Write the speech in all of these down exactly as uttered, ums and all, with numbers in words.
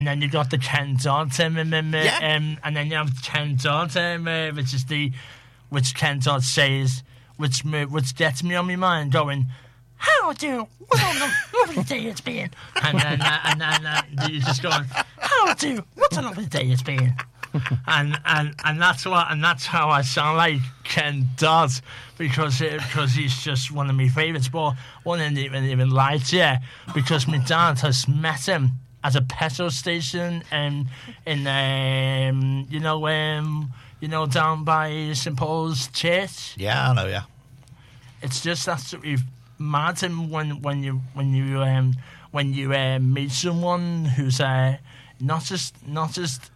And then you got the Ken Dodd, um, um, um, Yeah. um, and then you have Ken Dodd, um, uh, which is the, which Ken Dodd says, which me, which gets me on my mind, going, "How do? What a lovely day it's been." And then, uh, and then uh, you just going, "How do? What a lovely day it's been." and and and that's what, and that's how I sound like Ken Dodd, because it, because he's just one of my favourites. But one didn't even even lie to you, because my dad has met him at a petrol station, and in um, you know um, you know down by Saint Paul's Church. Yeah, I know. Yeah, It's just absolutely mad, and when when you when you um, when you uh, meet someone who's uh, not just not just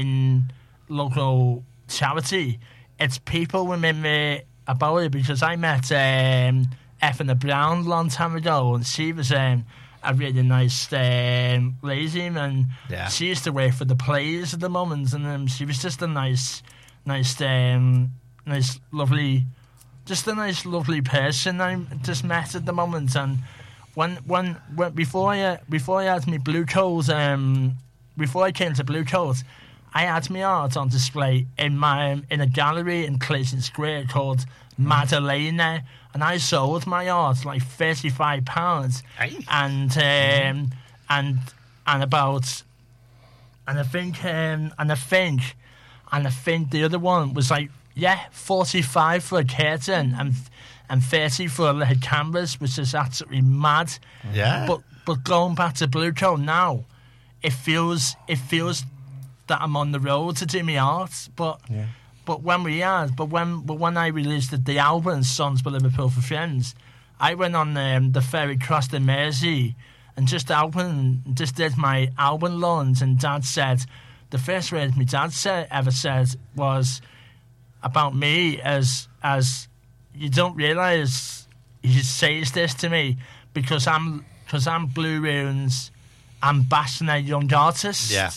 in local charity, it's people remember about it, because I met um, Effina Brown a long time ago, and she was um, a really nice um, lady, and Yeah. she used to work for the plays at the moment, and um, she was just a nice, nice, um, nice, lovely, just a nice, lovely person I just met at the moment. And when, when, when before I before I had my Blue Coat, um, before I came to Blue Coat, I had my art on display in my in a gallery in Clayton Square called Madalena, and I sold my art like thirty-five pounds, Hey. and um, and and about and I think um, and I think and I think the other one was like yeah forty-five for a curtain and and thirty for a little canvas, which is absolutely mad. Yeah. But but going back to Blue Coat now, it feels it feels that I'm on the road to do my art, but Yeah. but when we had, but when but when I released the, the album Songs for Liverpool for Friends, I went on um, the ferry across the Mersey and just album just did my album launch, and Dad said the first word my dad said ever said was about me as as you don't realise he says this to me because I'm because I'm Blue Rune's ambassador young artist. Yeah.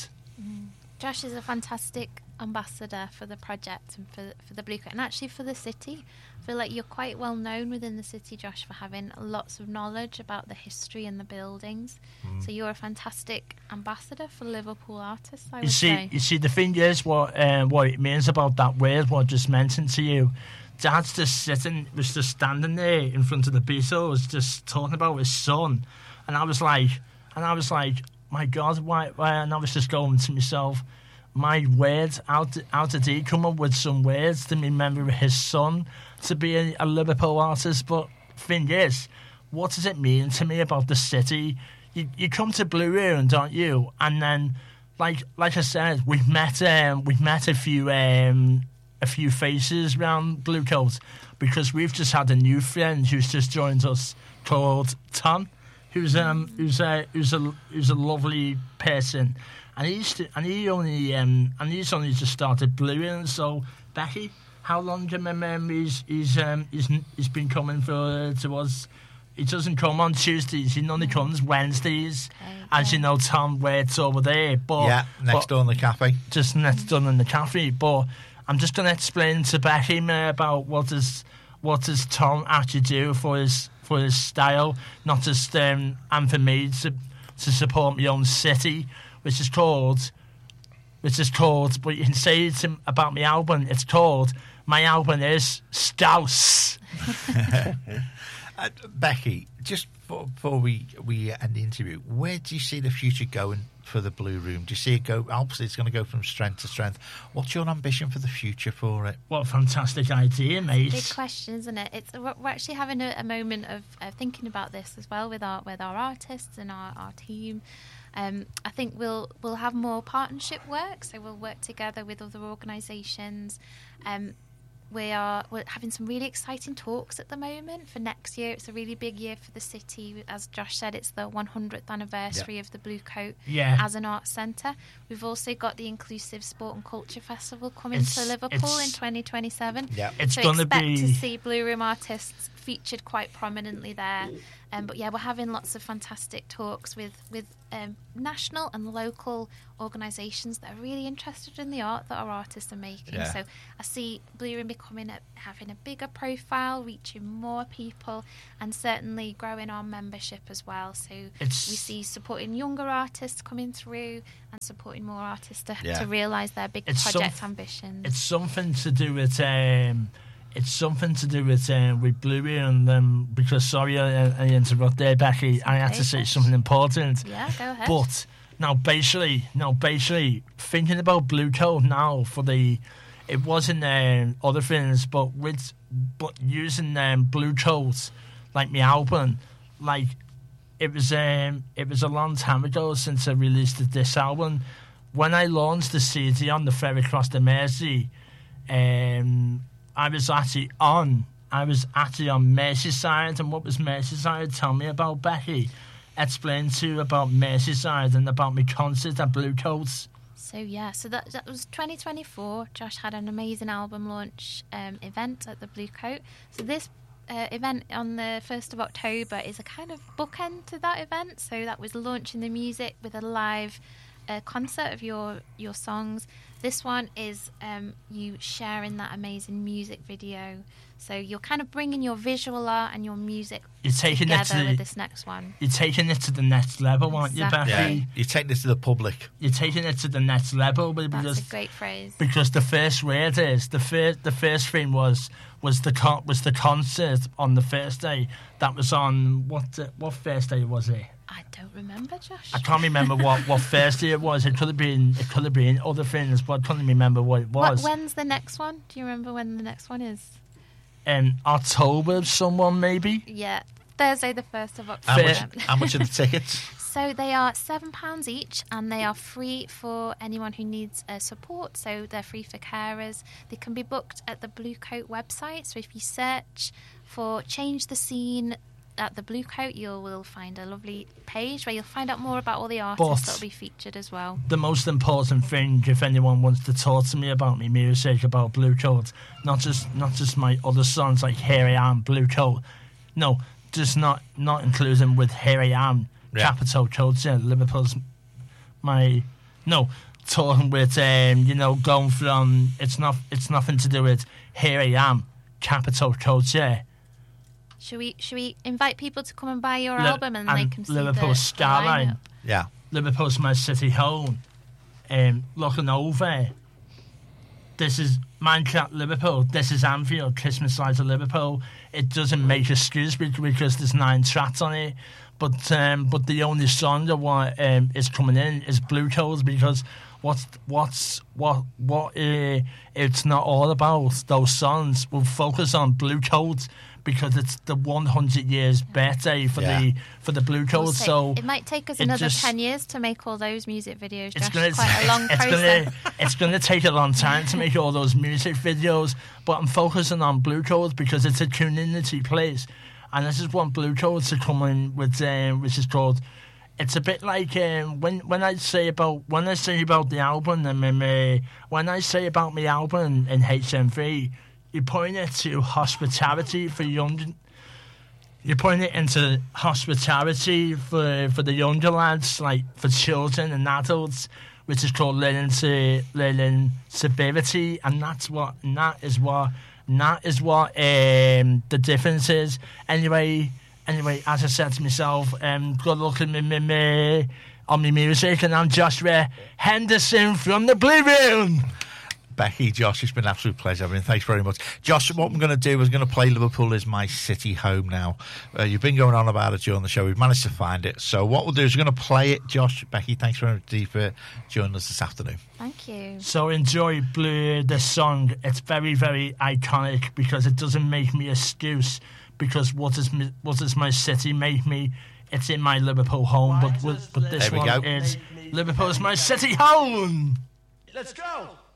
Josh is a fantastic ambassador for the project and for for the Blue Coat, and actually for the city. I feel like you're quite well known within the city, Josh, for having lots of knowledge about the history and the buildings. Mm. So you're a fantastic ambassador for Liverpool artists, I would You see, say. you see, the thing is, what uh, what it means about that word, what I just mentioned to you. Dad's just sitting, was just standing there in front of the Beatles, just talking about his son, and I was like, and I was like, my God, why? why? And I was just going to myself, my words, how did, how did he come up with some words to remember his son to be a, a Liverpool artist? But thing is, what does it mean to me about the city? You you come to Blue Ruin, don't you? And then, like like I said, we've met um, we've met a few um, a few faces around Blue Coat, because we've just had a new friend who's just joined us called Tom, who's um who's a who's a who's a lovely person, and he's st- and he only um and he's only just started Blue Ruin. So Becky, how long do you remember he's he's um he's, he's been coming for uh, to us? He doesn't come on Tuesdays. He only comes Wednesdays. Okay, As you yeah. know, Tom works over there. But yeah, next but door in the cafe. just next door in the cafe. But I'm just going to explain to Becky uh, about what does what does Tom actually do for his for his style, not just um, and for me to to support my own city, which is called, which is called. But you can say it to, about my album. It's called. My album is Staus. Uh, Becky, just for, before we, we end the interview, where do you see the future going for the Blue Room? Do you see it go? Obviously, it's going to go from strength to strength. What's your ambition for the future for it? What a fantastic idea, mate. Big question, isn't it? It's we're we're actually having a, a moment of uh, thinking about this as well with our with our artists and our, our team. Um, I think we'll we'll have more partnership work, so we'll work together with other organisations. Um, we are we're having some really exciting talks at the moment for next year. It's a really big year for the city. As Josh said, it's the one hundredth anniversary Yep. of the Blue Coat Yeah. as an arts centre. We've also got the Inclusive Sport and Culture Festival coming It's- to Liverpool it's- in twenty twenty-seven. Yeah, It's so gonna expect be- to see Blue Room artists featured quite prominently there. Um, but yeah, we're having lots of fantastic talks with with um, national and local organisations that are really interested in the art that our artists are making. Yeah. So I see Blue Room becoming a, having a bigger profile, reaching more people, and certainly growing our membership as well. So It's- we see supporting younger artists coming through and supporting more artists to, Yeah. to realise their big It's project some- ambitions. It's something to do with um, it's something to do with um, with Bluey and um, because sorry I, I interrupt there, Becky. I had to say okay. something important. Yeah, go ahead. But now basically, now basically thinking about Blue Coat now for the, it wasn't um, other things, but with but using um, Blue Coat like my album, like it was um it was a long time ago since I released this album. When I launched the C D on the Ferry Across the Mersey, um, I was actually on I was actually on Merseyside. And what was Merseyside? Tell me about, Becky. Explain to you about Merseyside and about my concert at Blue Coats. So yeah, so that that was twenty twenty-four. Josh had an amazing album launch um, event at the Blue Coat. So this uh, event on the first of October is a kind of bookend to that event. So that was launching the music with a live uh, concert of your your songs. This one is um, you sharing that amazing music video. So you're kind of bringing your visual art and your music You're taking it to together the, with this next one. You're taking it to the next level, aren't you, Exactly. Becky? Yeah, you take this to the public. You're taking it to the next level That's because a great phrase. because the first word is the first the first thing was was the con- was the concert on the first day. That was on what uh, what first day was it? I don't remember, Josh. I can't remember what, what first day it was. It could have been it could have been other things, but I couldn't remember what it What, was. when's the next one? Do you remember when the next one is? In October, someone maybe. Yeah, Thursday the first of How October. much, how much are the tickets? So they are seven pounds each, and they are free for anyone who needs uh, support. So they're free for carers. They can be booked at the Blue Coat website. So if you search for "Change the Scene" at the Blue Coat, you will find a lovely page where you'll find out more about all the artists But- that will be featured as well. The most important thing, if anyone wants to talk to me about my music, about Blue Coat, not just not just my other songs like Here I Am, Blue Coat, no, just not not including with Here I Am, Yeah. Capital Culture, Liverpool's my no talking with um you know going from it's not it's nothing to do with Here I Am, Capital Culture. Should we should we invite people to come and buy your Li- album and, they and can see Liverpool the, the Skyline. lineup? Yeah. Liverpool's my city home. Um, looking over, this is Minecraft Liverpool. This is Anfield, Christmas lights of Liverpool. It doesn't make excuse be- because there's nine tracks on it, but um, but the only song that what, um, is coming in is Blue Coats because what's what's what what uh, it's not all about those songs. We'll focus on Blue Coats because it's the one hundred years birthday for Yeah. the for the Blue We'll Coats. say- So it might take us it another just- ten years to make all those music videos. It's Josh. gonna, It's quite a long it's process. Gonna, it's gonna take a long time to make all those music videos, but I'm focusing on Blue Coats because it's a community place, and this is what Blue Coats to come in with, um, which is called. It's a bit like um, when when I say about when I say about the album and um, uh, when I say about my album in H M V, you point it to hospitality for young. You're putting it into hospitality for for the younger lads, like for children and adults, which is called learning to learning civility, and that's what and that is what and that is what um, the difference is. Anyway, anyway, as I said to myself, um, good luck in me, me, me, on my music, and I'm Joshua Henderson from the Blue Room. Becky, Josh, it's been an absolute pleasure. I mean, thanks very much. Josh, what I'm going to do is going to play Liverpool is my city home now. Uh, you've been going on about it during the show. We've managed to find it. So what we'll do is we're going to play it. Josh, Becky, thanks very much for joining us this afternoon. Thank you. So enjoy Blue, the song. It's very, very iconic because it doesn't make me excuse because what is my, what does my city make me? It's in my Liverpool home, but but, but this There we one go. is Liverpool's my city home. Let's go!